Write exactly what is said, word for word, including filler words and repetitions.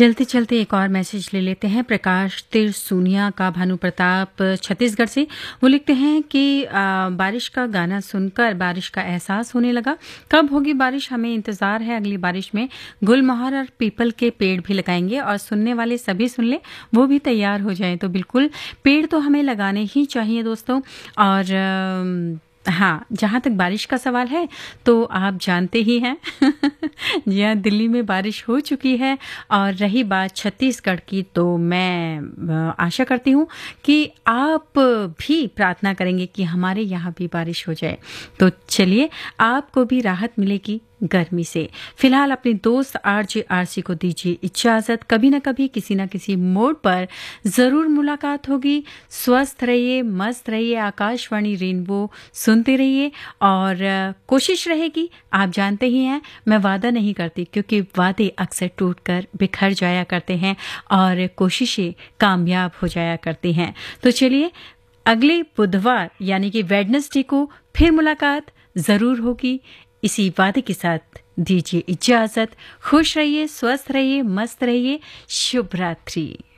चलते चलते एक और मैसेज ले लेते हैं। प्रकाश तिरसुनिया का भानु प्रताप छत्तीसगढ़ से। वो लिखते हैं कि आ, बारिश का गाना सुनकर बारिश का एहसास होने लगा। कब होगी बारिश, हमें इंतजार है। अगली बारिश में गुलमोहर और पीपल के पेड़ भी लगाएंगे और सुनने वाले सभी सुन ले, वो भी तैयार हो जाएं। तो बिल्कुल पेड़ तो हमें लगाने ही चाहिए दोस्तों। और आ, हाँ, जहाँ तक बारिश का सवाल है तो आप जानते ही हैं जी हाँ, दिल्ली में बारिश हो चुकी है। और रही बात छत्तीसगढ़ की, तो मैं आशा करती हूँ कि आप भी प्रार्थना करेंगे कि हमारे यहाँ भी बारिश हो जाए। तो चलिए, आपको भी राहत मिलेगी गर्मी से। फिलहाल अपने दोस्त आरजे आरसी को दीजिए इजाजत। कभी ना कभी किसी ना किसी मोड़ पर जरूर मुलाकात होगी। स्वस्थ रहिए, मस्त रहिए, आकाशवाणी रेनबो सुनते रहिए और कोशिश रहेगी। आप जानते ही हैं, मैं वादा नहीं करती क्योंकि वादे अक्सर टूटकर बिखर जाया करते हैं और कोशिशें कामयाब हो जाया करती हैं। तो चलिए, अगले बुधवार यानी कि वेडनेसडे को फिर मुलाकात जरूर होगी। इसी वादे के साथ दीजिए इजाजत। खुश रहिए, स्वस्थ रहिए, मस्त रहिए। शुभ रात्रि।